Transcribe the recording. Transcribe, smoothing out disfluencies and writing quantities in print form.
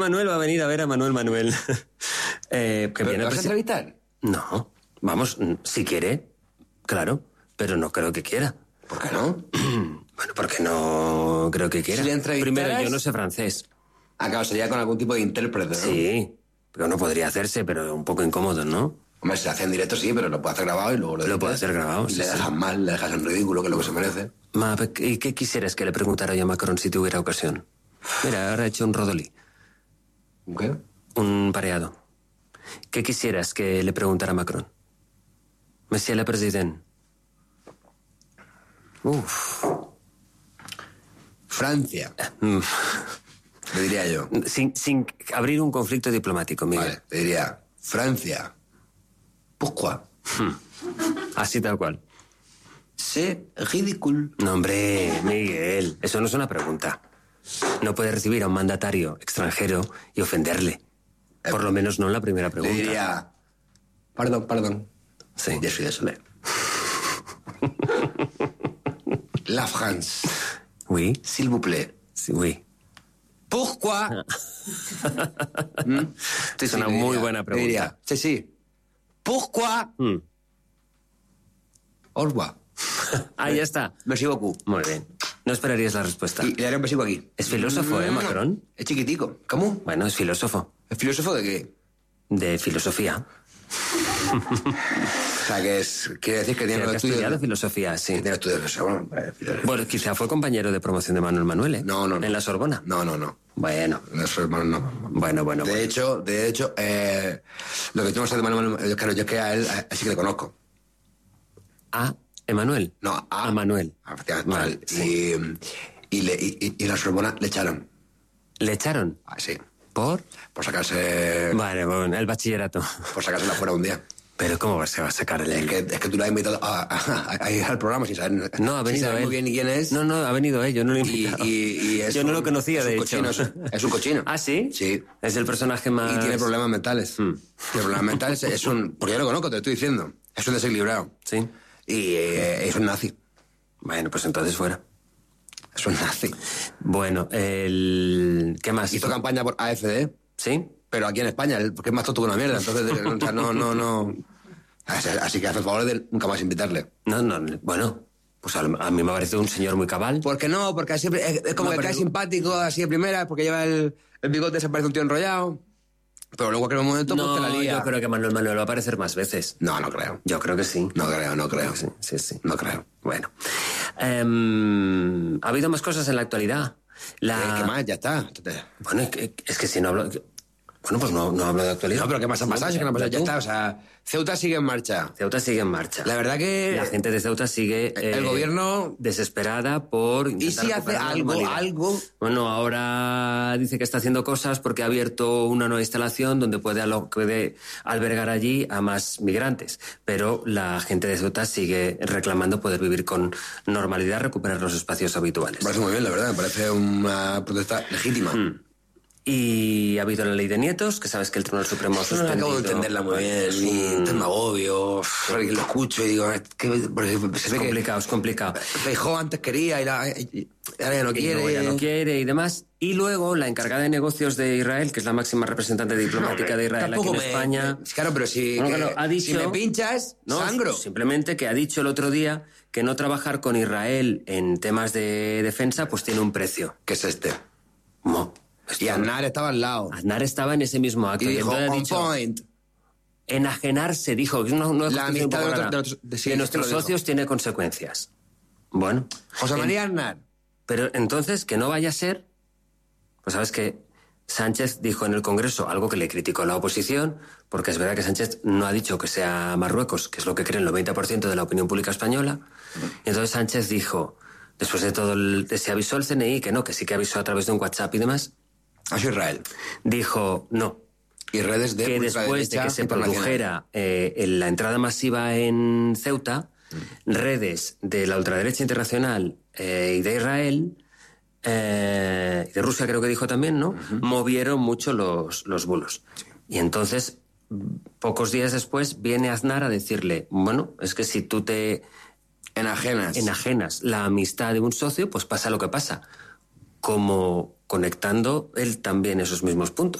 Manuel va a venir a ver a Manuel. Que viene ¿Lo vas a entrevistar? No, vamos, si quiere, claro, pero no creo que quiera. ¿Por qué no? Bueno, porque no creo que quiera. Si le entrevistaras... Primero, yo no sé francés. Claro, sería con algún tipo de intérprete, ¿no? Sí, pero no podría hacerse, pero un poco incómodo, ¿no? Hombre, si se hace en directo sí, pero lo puede hacer grabado y luego Lo puede hacer grabado, y sí, le dejas sí. mal, le dejas en ridículo, que es lo que se merece. ¿Y qué quisieras que le preguntara yo a Macron si tuviera ocasión? Mira, ahora he hecho un rodolí. ¿Qué? Un pareado. ¿Qué quisieras que le preguntara a Macron? Monsieur le Président. Uf. Francia. Le diría yo. Sin abrir un conflicto diplomático, Miguel. Vale, te diría, Francia. ¿Pourquoi? Así tal cual. C'est ridicule. No, hombre, Miguel, eso no es una pregunta. No puedes recibir a un mandatario extranjero y ofenderle. Por lo menos no en la primera Le pregunta. diría, perdón. Sí. Je suis désolé. La France, Oui, s'il vous plaît. sí, oui. ¿Pourquoi? Es una muy buena pregunta. Le diría, sí. ¿Pourquoi? Au revoir. Ah, ya está. Merci beaucoup. Muy bien. No esperarías la respuesta. Y le haré un besico aquí. Es filósofo, Macron? Es chiquitico. ¿Cómo? Bueno, es filósofo. ¿Es filósofo de qué? De filosofía. O sea, quiere decir que tiene Que los ha estudios... estudiado filosofía, sí. Tiene estudios de eso, Bueno, quizá fue compañero de promoción de Manuel, ¿eh? No. En la Sorbona. No. Bueno. Eso, hermano, no. Bueno. De hecho, lo que tengo que saber de Manuel, claro, yo es que a él sí que le conozco. ¿A Emanuel? No, a Manuel. Efectivamente. Vale, sí. Y la Sorbona le echaron. ¿Le echaron? Ah, sí. ¿Por? Por sacarse... Vale, bueno, el bachillerato. Por sacársela fuera un día. Pero ¿cómo se va a sacar el...? Es que tú lo has invitado a ir al programa sin saber... No, ha venido sin saber él. muy bien ni quién es. No, ha venido él, yo no lo he invitado. Y es yo no lo conocía, es un de cochino, hecho. es un cochino. ¿Ah, sí? Sí. Es el personaje más... Y tiene problemas mentales. Tiene problemas mentales, es un... Porque yo lo conozco, te lo estoy diciendo. Es un desequilibrado. Sí. Y es un nazi. Bueno, pues entonces fuera. Es un nazi. Bueno, ¿qué más? Hizo campaña por AFD, ¿Sí? pero aquí en España, porque es más tonto que una mierda. Entonces, o sea, no... Así que hace el favor de nunca más invitarle. No, bueno, pues a mí me parece un señor muy cabal. ¿Por qué no? Porque siempre es como No, que pero- cae simpático así de primera, porque lleva el bigote, se parece un tío enrollado. Pero luego en aquel momento pues, te la lía. yo creo que Manuel va a aparecer más veces. No creo. Yo creo que sí. No creo. Sí. No creo. Bueno. Ha habido más cosas en la actualidad. ¿Qué más? Ya está. Bueno, es que si no hablo... Bueno, pues no hablo de actualidad. No, pero ¿qué más ha pasado? Si que no ha pasado. Ya ¿Tú? está, o sea, Ceuta sigue en marcha. Ceuta sigue en marcha. La verdad que... La gente de Ceuta sigue... el gobierno... desesperada por... ¿Y intentar si hace recuperar la normalidad. algo? Bueno, ahora dice que está haciendo cosas porque ha abierto una nueva instalación donde puede albergar allí a más migrantes. Pero la gente de Ceuta sigue reclamando poder vivir con normalidad, recuperar los espacios habituales. Me parece muy bien, la verdad. Me parece una protesta legítima. Y ha habido la ley de nietos, que sabes que el Tribunal Supremo ha No suspendido... acabo de entenderla muy bien. Es un- Me agobio. Lo escucho y digo... Es Es complicado. Feijóo antes quería y ahora ya no Y quiere. luego ya no quiere y demás. Y luego la encargada de negocios de Israel, que es la máxima representante diplomática de Israel aquí en España... Claro, pero si, Bueno, que- claro, ha dicho- si me pinchas, No, sangro. simplemente que ha dicho el otro día que no trabajar con Israel en temas de defensa pues tiene un precio. ¿Qué es este? No. Y Aznar estaba al lado. Aznar estaba en ese mismo acto. Y dijo, entonces ha on dicho, point. enajenarse, dijo. Que no es La justicia un amistad poco de rara, otros- sí, de sí nuestros que lo dijo. socios tiene consecuencias. Bueno. José María Aznar. Pero entonces, que no vaya a ser... Pues sabes que Sánchez dijo en el Congreso algo que le criticó la oposición, porque es verdad que Sánchez no ha dicho que sea Marruecos, que es lo que cree el 90% de la opinión pública española. Y entonces Sánchez dijo, después de todo se avisó el CNI, que no, que sí que avisó a través de un WhatsApp y demás, Ha sido Israel. dijo no, Y redes de que después de que se produjera la entrada masiva en Ceuta, redes de la ultraderecha internacional y de Israel, y de Rusia creo que dijo también, ¿no? Movieron mucho los bulos. Y entonces, pocos días después, viene Aznar a decirle, bueno, es que si tú te enajenas enajenas la amistad de un socio, pues pasa lo que pasa. como conectando él también esos mismos puntos.